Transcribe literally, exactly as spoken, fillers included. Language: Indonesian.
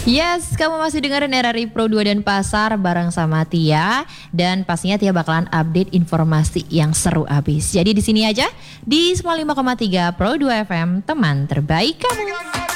Yes, kamu masih dengerin R R I Pro dua dan Pasar bareng sama Tia. Dan pastinya Tia bakalan update informasi yang seru abis. Jadi di sini aja di sembilan puluh lima koma tiga Pro dua F M, teman terbaik kamu.